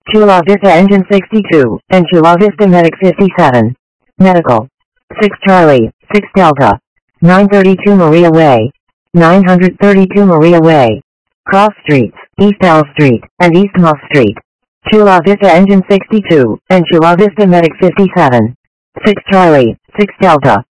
Chula Vista Engine 62, and Chula Vista Medic 57. Medical. 6 Charlie, 6 Delta. 932 Maria Way. 932 Maria Way. Cross Streets, East L Street, and East Moss Street. Chula Vista Engine 62, and Chula Vista Medic 57. 6 Charlie, 6 Delta.